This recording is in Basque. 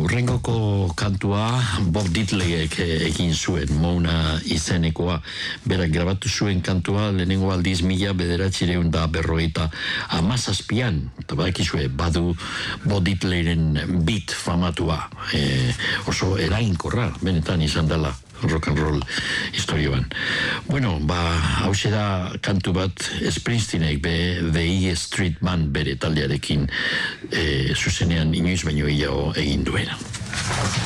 Urrengoko kantua Bob Diddleyek egin zuen, Mona izenekoa. Berak grabatu zuen kantua lehenengo aldiz 1957an. Eta badakizue, badu Bob Diddleyren beat famatua. Oso erainkorra, benetan izan dela rock and roll historioan. Bueno, hause da kantu bat Springsteenek The E Street Band bere taldearekin zuzenean inoiz baino gehiago egin duena.